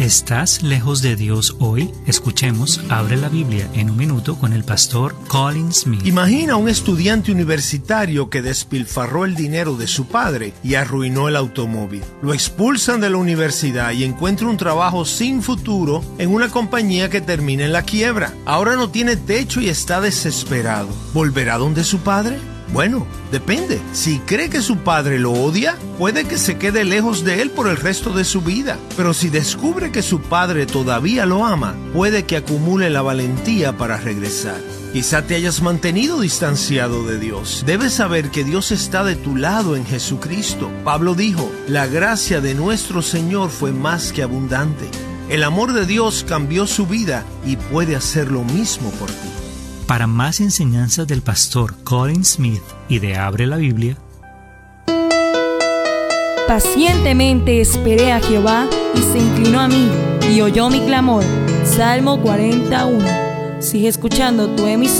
¿Estás lejos de Dios hoy? Escuchemos Abre la Biblia en un minuto con el pastor Colin Smith. Imagina un estudiante universitario que despilfarró el dinero de su padre y arruinó el automóvil. Lo expulsan de la universidad y encuentra un trabajo sin futuro en una compañía que termina en la quiebra. Ahora no tiene techo y está desesperado. ¿Volverá donde su padre? Bueno, depende. Si cree que su padre lo odia, puede que se quede lejos de él por el resto de su vida. Pero si descubre que su padre todavía lo ama, puede que acumule la valentía para regresar. Quizá te hayas mantenido distanciado de Dios. Debes saber que Dios está de tu lado en Jesucristo. Pablo dijo, la gracia de nuestro Señor fue más que abundante. El amor de Dios cambió su vida y puede hacer lo mismo por ti. Para más enseñanzas del pastor Colin Smith y de Abre la Biblia. Pacientemente esperé a Jehová y se inclinó a mí y oyó mi clamor. Salmo 41. Sigue escuchando tu emisora.